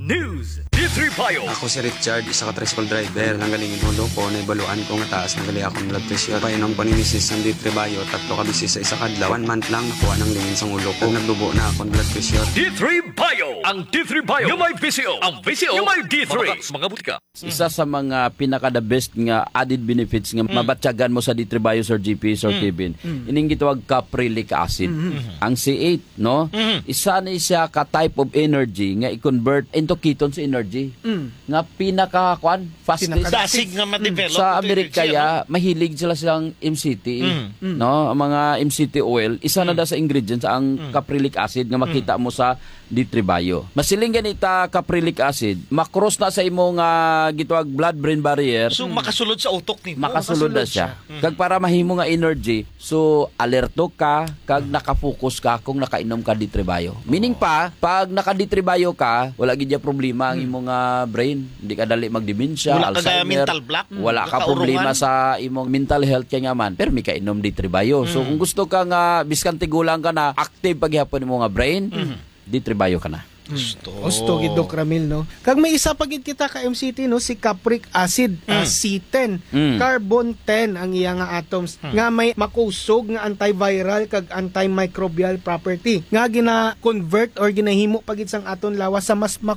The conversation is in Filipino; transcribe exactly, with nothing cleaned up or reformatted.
News. D three Bio. Ako si Richard, isa ka tricycle driver. Nanggalingin ulo ko, naibaluan ko nga taas, nagali akong blood pressure. Painom ko ni Missus ng D three Bio, tatlo ka bisis sa isa kadlaw. One month lang, nakuha ng lingin sa ulo ko. Nagdubo na akong blood pressure. D three Bio. Ang D three Bio. Yung may V C O. Ang V C O. Yung may D three. Mga butika. Isa sa mga pinaka-the best nga added benefits nga mm. mabatyagan mo sa D three Bio, Sir G P, Sir mm. Kevin. Mm. Ining gitawag caprylic acid. Mm-hmm. Ang C eight, no? Mm-hmm. Isa ni siya ka type of energy nga i-convert into ketones energy. Mm. Nga pinaka-kwan, fastest. Dasig nga ma-develop. Sa Amerika ya, mahilig sila silang M C T, mm. no? Ang mga M C T oil, isa na mm. da sa ingredients ang mm. caprylic acid nga makita mm. mo sa D three Bio. Masiling ganita caprylic acid, makross na sa imo nga gitawag blood-brain barrier. So makasulod sa utok nimo. Makasulod na siya. siya. Kag para mahimo nga energy, so alerto ka kag naka-focus ka kung nakainom ka D three Bio. Meaning pa, pag naka-D three Bio ka, wala gid ya problema ang imong uh, brain. Hindi ka dali magdementia, wala Alzheimer. Wala ka mental block. Wala ka problema sa imong mental health kay nga man. Pero may kainom D three Bio. So kung gusto ka nga biskan tigulang ka na active paghihapon mo nga brain, mm. D three Bio ka na. Gusto. Gusto gid Doc Ramil, no. Kag may isa pa gid kita ka M C T, no, si capric acid, mm. uh, C ten, mm. carbon ten ang iya nga atoms mm. nga may makusog nga antiviral kag antimicrobial property nga gina-convert or ginahimo pagid sang aton lawas sa mas